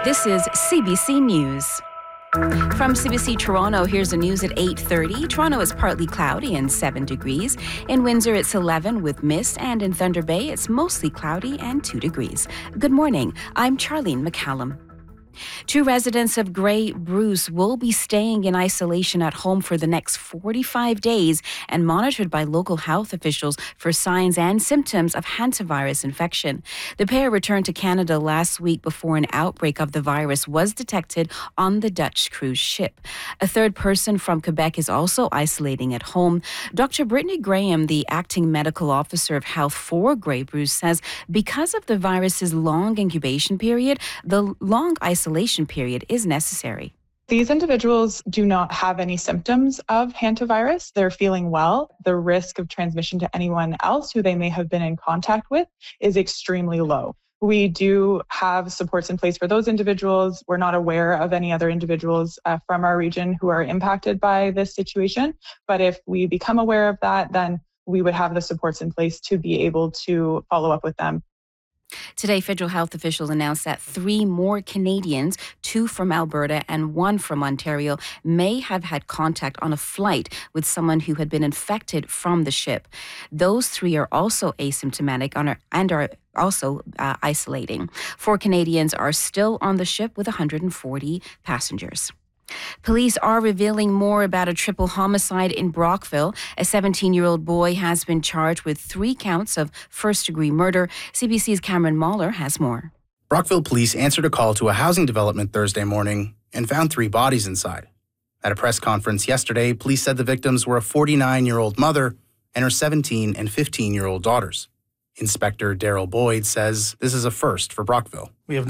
This is CBC News. From CBC Toronto, here's the news at 8:30. Toronto is partly cloudy and 7 degrees. In Windsor, it's 11 with mist, and in Thunder Bay, it's mostly cloudy and 2 degrees. Good morning. I'm Charlene McCallum. 2 residents of Grey Bruce will be staying in isolation at home for the next 45 days and monitored by local health officials for signs and symptoms of hantavirus infection. The pair returned to Canada last week before an outbreak of the virus was detected on the Dutch cruise ship. A third person from Quebec is also isolating at home. Dr. Brittany Graham, the acting medical officer of health for Grey Bruce, says because of the virus's long incubation period, the long isolation period is necessary. These individuals do not have any symptoms of hantavirus. They're feeling well. The risk of transmission to anyone else who they may have been in contact with is extremely low. We do have supports in place for those individuals. We're not aware of any other individuals from our region who are impacted by this situation. But if we become aware of that, then we would have the supports in place to be able to follow up with them. Today, federal health officials announced that 3 more Canadians, 2 from Alberta and 1 from Ontario, may have had contact on a flight with someone who had been infected from the ship. Those 3 are also asymptomatic and are also isolating. 4 Canadians are still on the ship with 140 passengers. Police are revealing more about a triple homicide in Brockville. A 17-year-old boy has been charged with 3 counts of first-degree murder. CBC's Cameron Mahler has more. Brockville police answered a call to a housing development Thursday morning and found 3 bodies inside. At a press conference yesterday, police said the victims were a 49-year-old mother and her 17 and 15-year-old daughters. Inspector Daryl Boyd says this is a first for Brockville. We have